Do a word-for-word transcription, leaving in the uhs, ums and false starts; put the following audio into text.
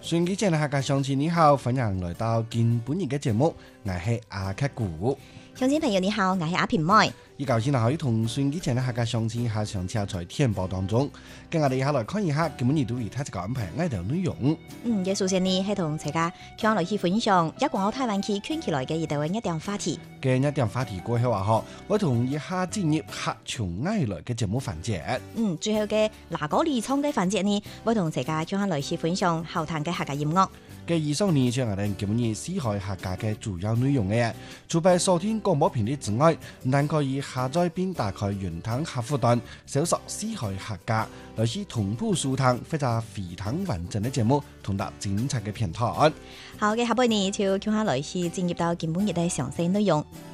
順機前嘅客家鄉親你好，歡迎來到今本日嘅節目，我係阿克古。 鄉親朋友你好，我係阿平妹。 依舊先可以同順機前嘅客家鄉親下上車在天報當中，跟我哋一下來看一下今本日對於睇一個安排呢條內容。 嗯，嘅首先呢係同大家向來去分享一港澳台灣區圈起來嘅一條一點話題。 嘅一點話題過後話嗬，我同一下進入客從愛來嘅節目環節。 嗯，最後嘅嗱嗰離創嘅環節呢，我同大家向來去分享後談嘅客家音樂。 嘅以上呢，就係我哋今日四海客家嘅主要內容嘅。除咗收聽廣播頻率之外，但可以下載並打開雲端客戶端，搜索四海客家，來是同步收聽或者非常完整嘅節目，同埋精彩嘅片段。 好嘅，下半年就向下來去進入到今本日嘅詳細內容。